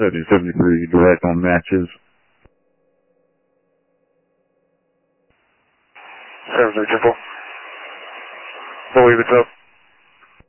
7073 direct on matches. 73 triple. Believe it's up.